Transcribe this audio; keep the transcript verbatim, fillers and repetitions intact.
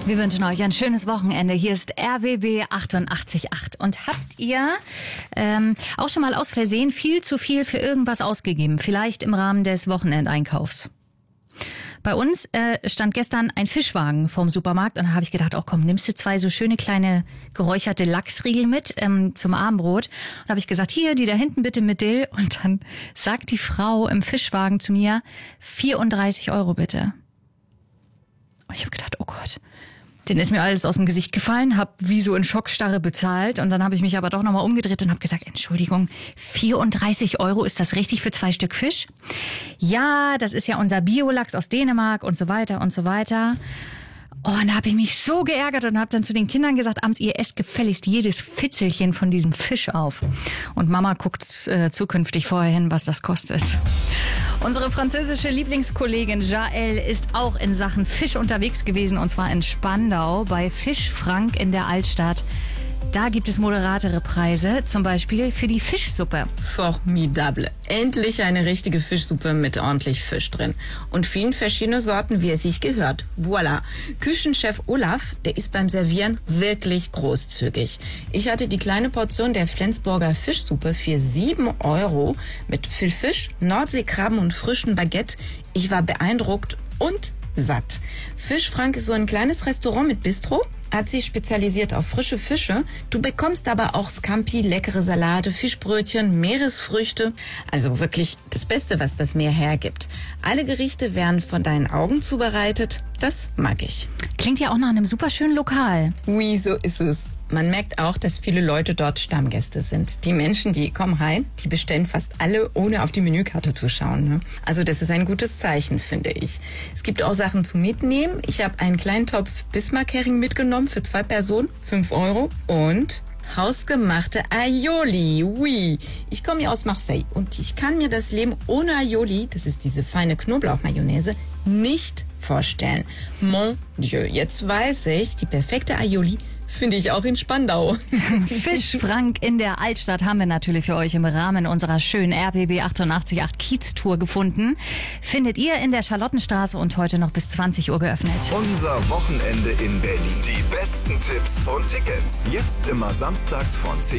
Wir wünschen euch ein schönes Wochenende. Hier ist R B B achtundachtzig Komma acht. Und habt ihr ähm, auch schon mal aus Versehen viel zu viel für irgendwas ausgegeben? Vielleicht im Rahmen des Wochenendeinkaufs. Bei uns äh, stand gestern ein Fischwagen vorm Supermarkt und da habe ich gedacht, oh komm, nimmst du zwei so schöne kleine geräucherte Lachsriegel mit ähm, zum Abendbrot. Und da habe ich gesagt, hier, die da hinten bitte mit Dill. Und dann sagt die Frau im Fischwagen zu mir, vierunddreißig Euro bitte. Und ich habe gedacht, oh Gott, den ist mir alles aus dem Gesicht gefallen, habe wie so in Schockstarre bezahlt und dann habe ich mich aber doch nochmal umgedreht und habe gesagt, Entschuldigung, vierunddreißig Euro, ist das richtig für zwei Stück Fisch? Ja, das ist ja unser Biolachs aus Dänemark und so weiter und so weiter. Oh, und da habe ich mich so geärgert und habe dann zu den Kindern gesagt, abends, ihr esst gefälligst jedes Fitzelchen von diesem Fisch auf. Und Mama guckt äh, zukünftig vorher hin, was das kostet. Unsere französische Lieblingskollegin Jael ist auch in Sachen Fisch unterwegs gewesen, und zwar in Spandau bei Fisch Frank in der Altstadt. Da gibt es moderatere Preise, zum Beispiel für die Fischsuppe. Formidable. Endlich eine richtige Fischsuppe mit ordentlich Fisch drin. Und vielen verschiedene Sorten, wie es sich gehört. Voilà. Küchenchef Olaf, der ist beim Servieren wirklich großzügig. Ich hatte die kleine Portion der Flensburger Fischsuppe für sieben Euro mit viel Fisch, Nordseekrabben und frischen Baguette. Ich war beeindruckt und satt. Fisch Frank ist so ein kleines Restaurant mit Bistro, hat sich spezialisiert auf frische Fische. Du bekommst aber auch Scampi, leckere Salate, Fischbrötchen, Meeresfrüchte. Also wirklich das Beste, was das Meer hergibt. Alle Gerichte werden von deinen Augen zubereitet. Das mag ich. Klingt ja auch nach einem super schönen Lokal. Oui, so ist es. Man merkt auch, dass viele Leute dort Stammgäste sind. Die Menschen, die kommen rein, die bestellen fast alle, ohne auf die Menükarte zu schauen. Ne? Also das ist ein gutes Zeichen, finde ich. Es gibt auch Sachen zu mitnehmen. Ich habe einen kleinen Topf Bismarck-Hering mitgenommen für zwei Personen, fünf Euro. Und hausgemachte Aioli, oui. Ich komme ja aus Marseille und ich kann mir das Leben ohne Aioli, das ist diese feine Knoblauchmayonnaise, nicht vorstellen. Mon Dieu, jetzt weiß ich, die perfekte Aioli finde ich auch in Spandau. Fisch Frank in der Altstadt haben wir natürlich für euch im Rahmen unserer schönen R B B achtundachtzig Komma acht Kiez-Tour gefunden. Findet ihr in der Charlottenstraße und heute noch bis zwanzig Uhr geöffnet. Unser Wochenende in Berlin. Die besten Tipps und Tickets. Jetzt immer samstags von zehn